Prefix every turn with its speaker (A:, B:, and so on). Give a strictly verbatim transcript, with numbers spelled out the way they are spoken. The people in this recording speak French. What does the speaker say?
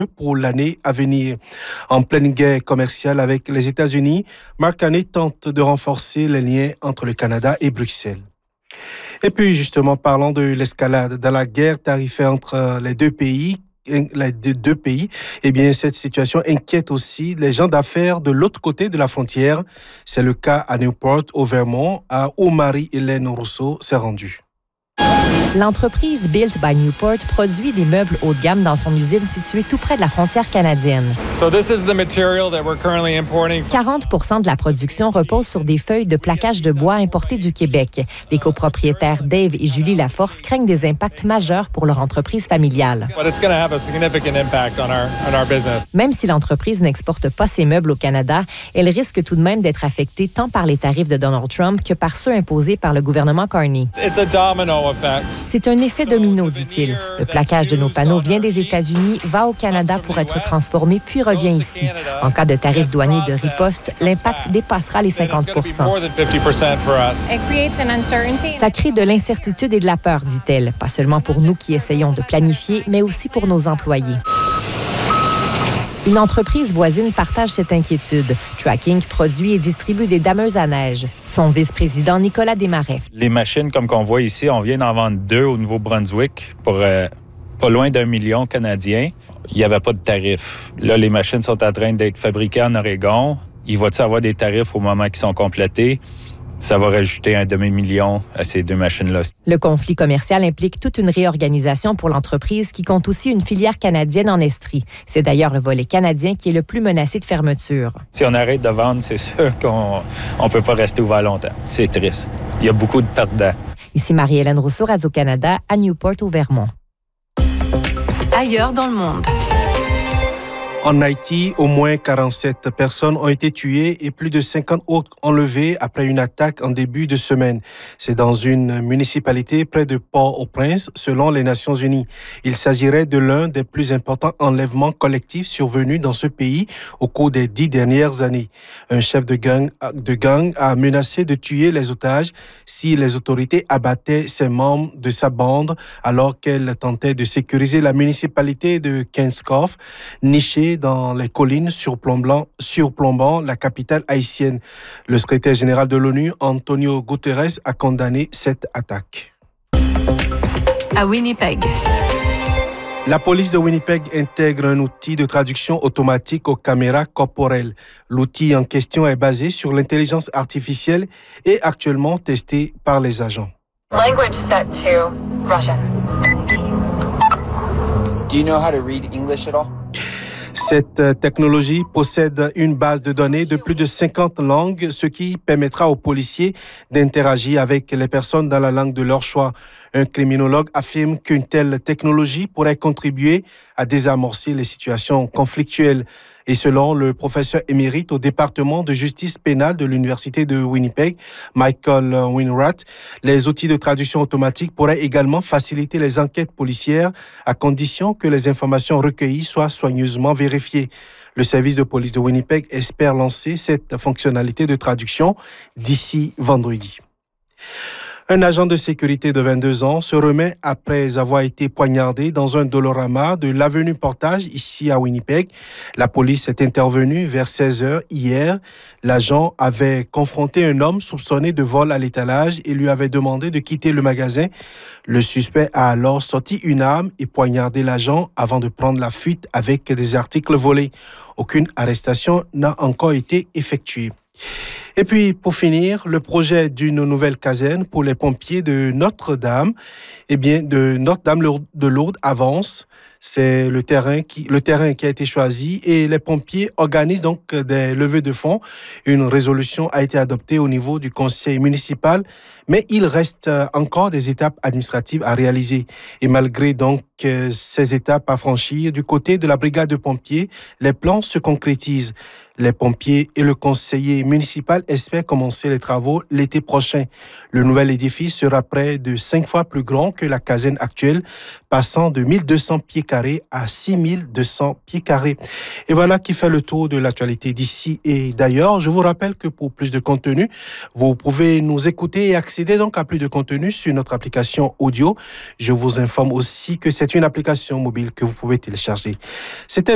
A: pour l'année à venir. En pleine guerre commerciale avec les États-Unis, Mark Carney tente de renforcer les liens entre le Canada et Bruxelles. Et puis justement, parlant de l'escalade dans la guerre tarifaire entre les deux pays, les deux pays, eh bien cette situation inquiète aussi les gens d'affaires de l'autre côté de la frontière. C'est le cas à Newport, au Vermont, où Marie-Hélène Rousseau s'est rendue.
B: L'entreprise Built by Newport produit des meubles haut de gamme dans son usine située tout près de la frontière canadienne.
C: So this is the material that we're currently importing.
B: quarante pour cent de la production repose sur des feuilles de plaquage de bois importées du Québec. Les copropriétaires Dave et Julie Laforce craignent des impacts majeurs pour leur entreprise familiale.
C: But it's going to have a significant impact on our on our business.
B: Même si l'entreprise n'exporte pas ses meubles au Canada, elle risque tout de même d'être affectée tant par les tarifs de Donald Trump que par ceux imposés par le gouvernement Carney.
C: It's a domino effect.
B: C'est un effet domino, dit-il. Le plaquage de nos panneaux vient des États-Unis, va au Canada pour être transformé, puis revient ici. En cas de tarifs douaniers de riposte, l'impact dépassera les cinquante pour cent. Ça crée de l'incertitude et de la peur, dit-elle, pas seulement pour nous qui essayons de planifier, mais aussi pour nos employés. Une entreprise voisine partage cette inquiétude. Tracking produit et distribue des dameuses à neige. Son vice-président, Nicolas Desmarais.
D: Les machines, comme qu'on voit ici, on vient d'en vendre deux au Nouveau-Brunswick pour euh, pas loin d'un million canadien. Il n'y avait pas de tarif. Là, les machines sont en train d'être fabriquées en Oregon. Il va-t-il avoir des tarifs au moment qu'ils sont complétés? Ça va rajouter un demi-million à ces deux machines-là.
B: Le conflit commercial implique toute une réorganisation pour l'entreprise qui compte aussi une filière canadienne en Estrie. C'est d'ailleurs le volet canadien qui est le plus menacé de fermeture.
D: Si on arrête de vendre, c'est sûr qu'on ne peut pas rester ouvert longtemps. C'est triste. Il y a beaucoup de perdants.
B: Ici Marie-Hélène Rousseau, Radio-Canada, à Newport, au Vermont.
E: Ailleurs dans le monde.
A: En Haïti, au moins quarante-sept personnes ont été tuées et plus de cinquante autres enlevées après une attaque en début de semaine. C'est dans une municipalité près de Port-au-Prince, selon les Nations Unies. Il s'agirait de l'un des plus importants enlèvements collectifs survenus dans ce pays au cours des dix dernières années. Un chef de gang, de gang a menacé de tuer les otages si les autorités abattaient ses membres de sa bande alors qu'elle tentait de sécuriser la municipalité de Kenskoff, nichée dans les collines surplombant, surplombant la capitale haïtienne. Le secrétaire général de l'ONU, Antonio Guterres, a condamné cette attaque.
E: À Winnipeg.
A: La police de Winnipeg intègre un outil de traduction automatique aux caméras corporelles. L'outil en question est basé sur l'intelligence artificielle et actuellement testé par les agents.
F: Language set to Russian.
G: Do you know how to read English at all?
A: Cette technologie possède une base de données de plus de cinquante langues, ce qui permettra aux policiers d'interagir avec les personnes dans la langue de leur choix. Un criminologue affirme qu'une telle technologie pourrait contribuer à désamorcer les situations conflictuelles. Et selon le professeur émérite au département de justice pénale de l'Université de Winnipeg, Michael Winrath, les outils de traduction automatique pourraient également faciliter les enquêtes policières à condition que les informations recueillies soient soigneusement vérifiées. Le service de police de Winnipeg espère lancer cette fonctionnalité de traduction d'ici vendredi. Un agent de sécurité de vingt-deux ans se remet après avoir été poignardé dans un Dolorama de l'avenue Portage, ici à Winnipeg. La police est intervenue vers seize heures hier. L'agent avait confronté un homme soupçonné de vol à l'étalage et lui avait demandé de quitter le magasin. Le suspect a alors sorti une arme et poignardé l'agent avant de prendre la fuite avec des articles volés. Aucune arrestation n'a encore été effectuée. Et puis, pour finir, le projet d'une nouvelle caserne pour les pompiers de Notre-Dame, eh bien, de Notre-Dame de Lourdes avance. C'est le terrain qui, le terrain qui a été choisi et les pompiers organisent donc des levées de fonds. Une résolution a été adoptée au niveau du conseil municipal, mais il reste encore des étapes administratives à réaliser. Et malgré donc ces étapes à franchir, du côté de la brigade de pompiers, les plans se concrétisent. Les pompiers et le conseiller municipal espèrent commencer les travaux l'été prochain. Le nouvel édifice sera près de cinq fois plus grand que la caserne actuelle, passant de mille deux cents pieds carrés à six mille deux cents pieds carrés. Et voilà qui fait le tour de l'actualité d'ici et d'ailleurs. Je vous rappelle que pour plus de contenu, vous pouvez nous écouter et accéder donc à plus de contenu sur notre application audio. Je vous informe aussi que c'est une application mobile que vous pouvez télécharger. C'était